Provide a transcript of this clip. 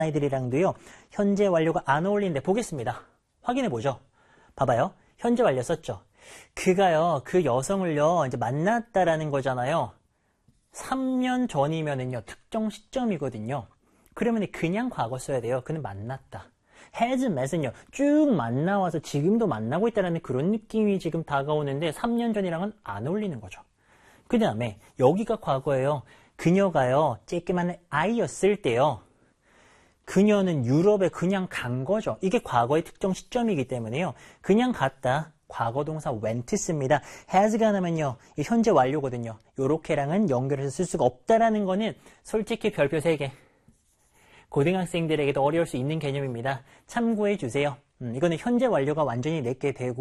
아이들이랑도요, 현재 완료가 안 어울리는데 보겠습니다. 확인해보죠. 봐봐요. 현재 완료 썼죠. 그가요, 그 여성을요, 이제 만났다라는 거잖아요. 3년 전이면은요, 특정 시점이거든요. 그러면 그냥 과거 써야 돼요. 그는 만났다. has met은요, 쭉 만나와서 지금도 만나고 있다는 그런 느낌이 지금 다가오는데 3년 전이랑은 안 어울리는 거죠. 그 다음에 여기가 과거예요. 그녀가요, 쬐끄만 아이였을 때요. 그녀는 유럽에 그냥 간 거죠. 이게 과거의 특정 시점이기 때문에요. 그냥 갔다. 과거 동사 went 씁니다. has가 나면요. 현재 완료거든요. 요렇게랑은 연결해서 쓸 수가 없다라는 거는 솔직히 별표 3개. 고등학생들에게도 어려울 수 있는 개념입니다. 참고해 주세요. 이거는 현재 완료가 완전히 내게 되고